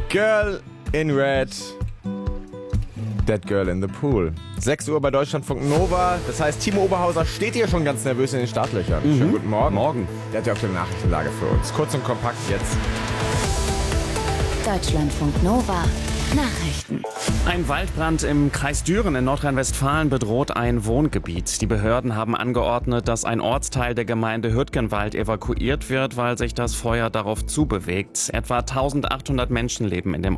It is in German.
Girl in Red. Dead Girl in the Pool. 6 Uhr bei Deutschlandfunk Nova. Das heißt, Timo Oberhauser steht hier schon ganz nervös in den Startlöchern. Schönen guten Morgen. Morgen. Der hat ja auch die Nachrichtenlage für uns. Kurz und kompakt jetzt. Deutschlandfunk Nova. Nachrichten. Ein Waldbrand im Kreis Düren in Nordrhein-Westfalen bedroht ein Wohngebiet. Die Behörden haben angeordnet, dass ein Ortsteil der Gemeinde Hüttgenwald evakuiert wird, weil sich das Feuer darauf zubewegt. Etwa 1800 Menschen leben in dem